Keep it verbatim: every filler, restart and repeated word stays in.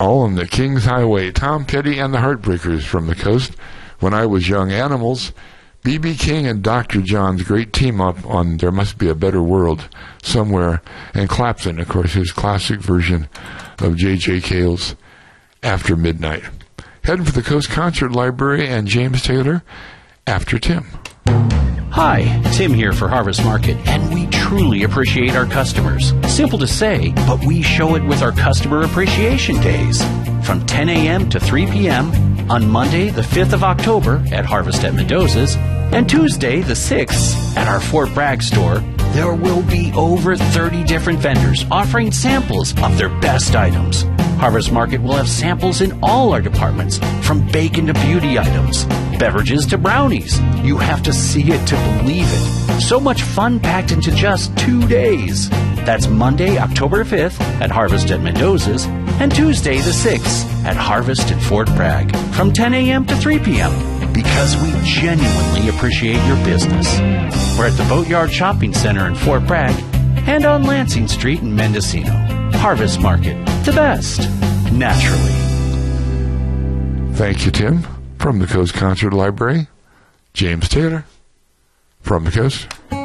all on the King's Highway. Tom Petty and the Heartbreakers from the coast. When I Was Young, Animals. B B King and Doctor John's great team-up on There Must Be a Better World Somewhere. And Clapton, of course, his classic version of J J. Cale's After Midnight. Heading for the Coast Concert Library and James Taylor after Tim. Hi, Tim here for Harvest Market, and we truly appreciate our customers. Simple to say, but we show it with our Customer Appreciation Days. From ten a.m. to three p.m. on Monday, the fifth of October at Harvest at Mendoza's, and Tuesday, the sixth, at our Fort Bragg store, there will be over thirty different vendors offering samples of their best items. Harvest Market will have samples in all our departments, from bacon to beauty items, beverages to brownies. You have to see it to believe it. So much fun packed into just two days. That's Monday, October fifth at Harvest at Mendoza's, and Tuesday the sixth at Harvest at Fort Bragg from ten a.m. to three p.m. because we genuinely appreciate your business. We're at the Boatyard Shopping Center in Fort Bragg and on Lansing Street in Mendocino. Harvest Market, the best, naturally. Thank you, Tim. From the Coast Concert Library, James Taylor from the Coast.